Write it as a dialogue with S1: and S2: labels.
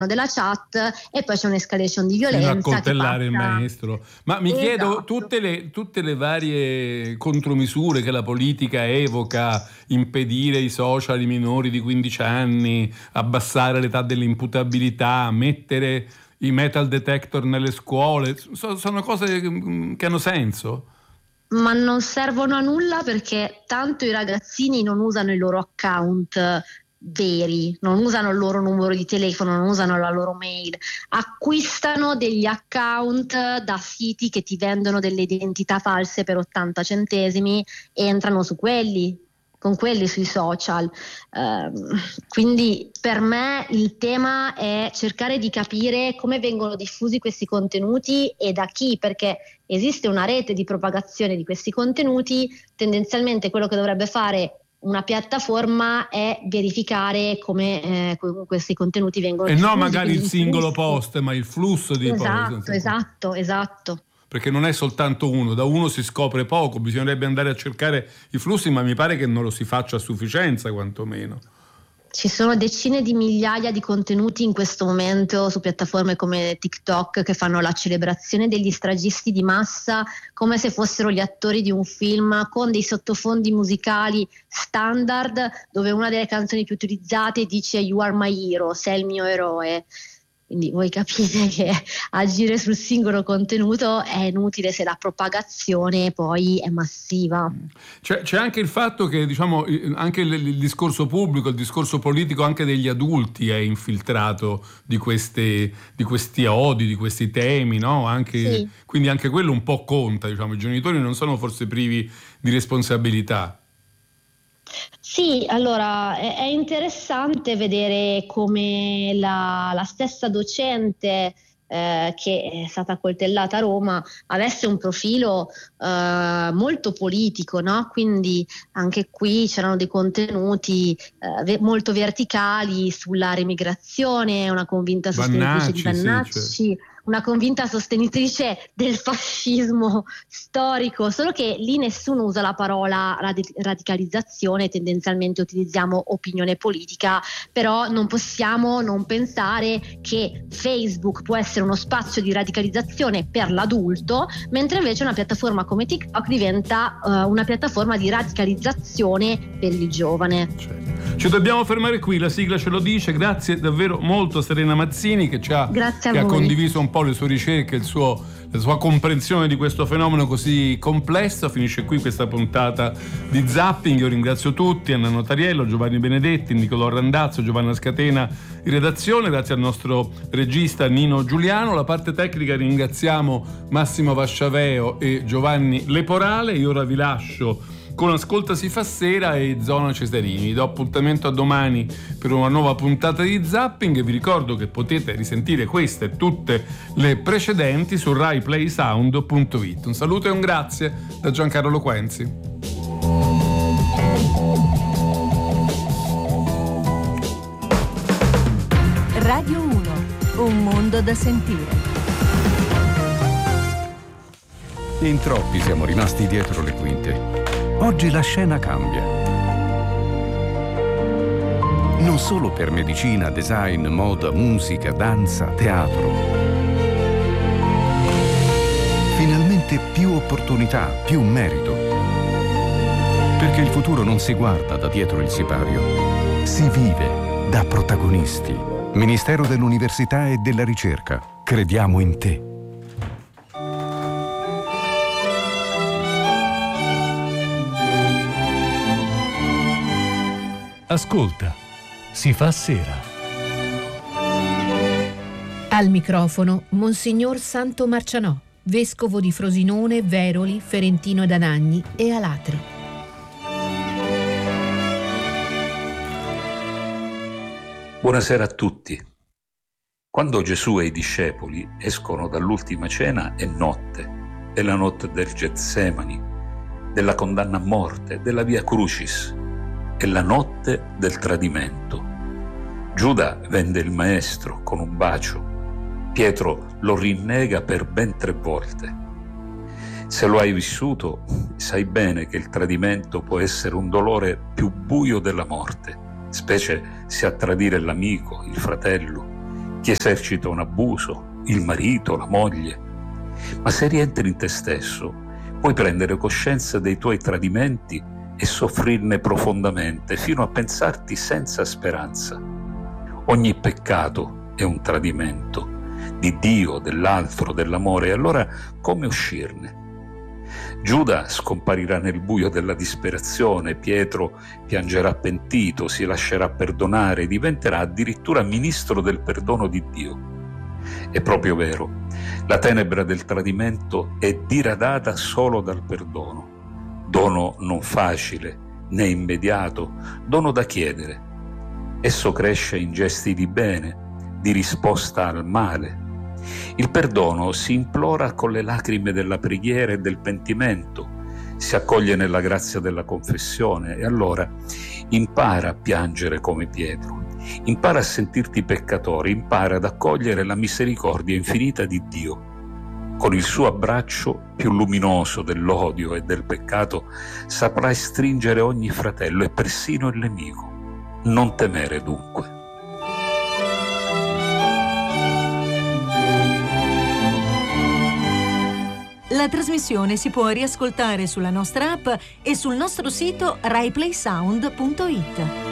S1: della chat e poi c'è un'escalation di violenza
S2: fino a coltellare il maestro. Ma mi chiedo,
S1: Esatto.
S2: tutte le varie contromisure che la politica evoca, impedire i social ai minori di 15 anni, abbassare l'età dell'imputabilità, mettere i metal detector nelle scuole, sono cose che hanno senso?
S1: Ma non servono a nulla, perché tanto i ragazzini non usano i loro account veri, non usano il loro numero di telefono, non usano la loro mail, acquistano degli account da siti che ti vendono delle identità false per 80 centesimi e entrano con quelli sui social. Quindi per me il tema è cercare di capire come vengono diffusi questi contenuti e da chi, perché esiste una rete di propagazione di questi contenuti. Tendenzialmente quello che dovrebbe fare una piattaforma è verificare come questi contenuti vengono
S2: e
S1: diffusi.
S2: no magari il singolo
S1: flusso.
S2: post, ma il flusso di
S1: Esatto.
S2: Perché non è soltanto uno, da uno si scopre poco, bisognerebbe andare a cercare i flussi, ma mi pare che non lo si faccia a sufficienza, quantomeno.
S1: Ci sono decine di migliaia di contenuti in questo momento su piattaforme come TikTok che fanno la celebrazione degli stragisti di massa come se fossero gli attori di un film, con dei sottofondi musicali standard dove una delle canzoni più utilizzate dice "You are my hero", sei il mio eroe. Quindi voi capite che agire sul singolo contenuto è inutile se la propagazione poi è massiva.
S2: C'è anche il fatto che, diciamo, anche il discorso pubblico, il discorso politico anche degli adulti è infiltrato di questi odi, di questi temi, no?
S1: Sì.
S2: Quindi anche quello un po' conta, diciamo, i genitori non sono forse privi di responsabilità.
S1: Sì, allora è interessante vedere come la stessa docente che è stata coltellata a Roma avesse un profilo molto politico, no? Quindi anche qui c'erano dei contenuti molto verticali sulla remigrazione, una convinta sostenitrice di Vannacci.
S2: Sì,
S1: Una convinta sostenitrice del fascismo storico, solo che lì nessuno usa la parola radicalizzazione, tendenzialmente utilizziamo opinione politica, però non possiamo non pensare che Facebook può essere uno spazio di radicalizzazione per l'adulto, mentre invece una piattaforma come TikTok diventa una piattaforma di radicalizzazione per il giovane.
S2: Ci dobbiamo fermare qui, la sigla ce lo dice. Grazie davvero molto a Serena Mazzini che ha condiviso un po' le sue ricerche, la sua comprensione di questo fenomeno così complesso. Finisce qui questa puntata di Zapping. Io ringrazio tutti, Anna Notariello, Giovanni Benedetti, Nicolò Randazzo, Giovanna Scatena in redazione, grazie al nostro regista Nino Giuliano. La parte tecnica ringraziamo Massimo Vasciaveo e Giovanni Leporale. Io ora vi lascio con Ascolta si fa sera e Zona Cesarini. Do appuntamento a domani per una nuova puntata di Zapping e vi ricordo che potete risentire queste e tutte le precedenti su RaiPlaySound.it. Un saluto e un grazie da Giancarlo Quenzi.
S3: Radio 1, un mondo da sentire.
S4: In troppi siamo rimasti dietro le quinte. Oggi la scena cambia. Non solo per medicina, design, moda, musica, danza, teatro. Finalmente più opportunità, più merito. Perché il futuro non si guarda da dietro il sipario, si vive da protagonisti. Ministero dell'Università e della Ricerca. Crediamo in te.
S5: Ascolta, si fa sera.
S6: Al microfono Monsignor Santo Marcianò, vescovo di Frosinone, Veroli, Ferentino ed Anagni e Alatri.
S7: Buonasera a tutti. Quando Gesù e i discepoli escono dall'ultima cena è notte, è la notte del Getsemani, della condanna a morte, della Via Crucis. È la notte del tradimento. Giuda vende il maestro con un bacio. Pietro lo rinnega per ben 3 volte. Se lo hai vissuto, sai bene che il tradimento può essere un dolore più buio della morte, specie se a tradire l'amico, il fratello, Ti esercita un abuso, il marito, la moglie. Ma se rientri in te stesso, puoi prendere coscienza dei tuoi tradimenti e soffrirne profondamente, fino a pensarti senza speranza. Ogni peccato è un tradimento di Dio, dell'altro, dell'amore, e allora come uscirne? Giuda scomparirà nel buio della disperazione, Pietro piangerà pentito, si lascerà perdonare, diventerà addirittura ministro del perdono di Dio. È proprio vero, la tenebra del tradimento è diradata solo dal perdono, dono non facile né immediato, dono da chiedere. Esso cresce in gesti di bene, di risposta al male. Il perdono si implora con le lacrime della preghiera e del pentimento, si accoglie nella grazia della confessione e allora impara a piangere come Pietro, impara a sentirti peccatore, impara ad accogliere la misericordia infinita di Dio. Con il suo abbraccio più luminoso dell'odio e del peccato saprai stringere ogni fratello e persino il nemico. Non temere dunque.
S3: La trasmissione si può riascoltare sulla nostra app e sul nostro sito raiplaysound.it.